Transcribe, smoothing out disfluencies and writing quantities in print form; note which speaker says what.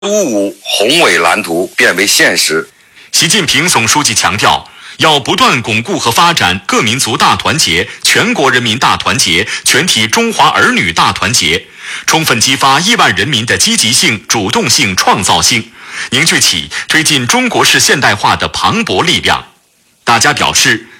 Speaker 1: “5+5”宏伟蓝图变为现实。
Speaker 2: 习近平总书记强调，要不断巩固和发展各民族大团结、全国人民大团结、全体中华儿女大团结，充分激发亿万人民的积极性、主动性、创造性，凝聚起推进中国式现代化的磅礴力量。大家表示，